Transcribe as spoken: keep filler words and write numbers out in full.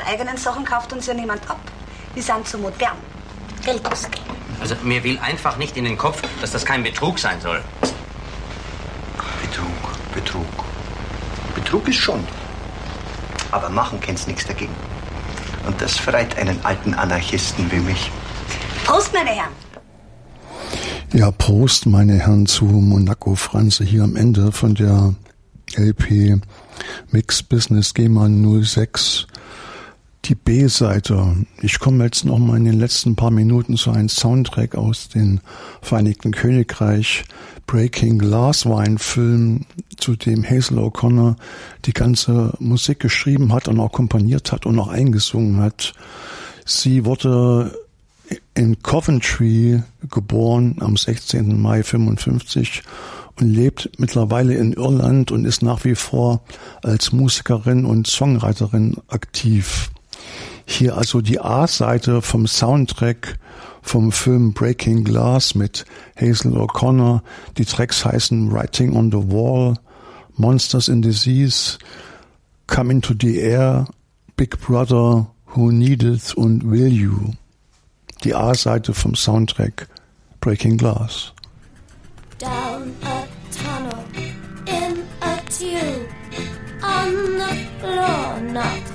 eigenen Sachen kauft uns ja niemand ab. Wir sind zu modern. Geld ausgeben. Also mir will einfach nicht in den Kopf, dass das kein Betrug sein soll. Betrug, Betrug. Betrug ist schon. Aber machen kannst nichts dagegen. Und das freut einen alten Anarchisten wie mich. Prost, meine Herren. Ja, Prost, meine Herren, zu Monaco Franze hier am Ende von der L P Mix Business G M A null sechs. Die B-Seite. Ich komme jetzt noch mal in den letzten paar Minuten zu einem Soundtrack aus dem Vereinigten Königreich. Breaking Glass war ein Film, zu dem Hazel O'Connor die ganze Musik geschrieben hat und auch komponiert hat und auch eingesungen hat. Sie wurde in Coventry geboren am sechzehnten Mai fünfundfünfzig und lebt mittlerweile in Irland und ist nach wie vor als Musikerin und Songwriterin aktiv. Hier also die A-Seite vom Soundtrack vom Film Breaking Glass mit Hazel O'Connor. Die Tracks heißen Writing on the Wall, Monsters in Disease, Come into the Air, Big Brother, Who Needeth und Will You. Die A-Seite vom Soundtrack Breaking Glass. Down a tunnel, in a tube, on the floor, not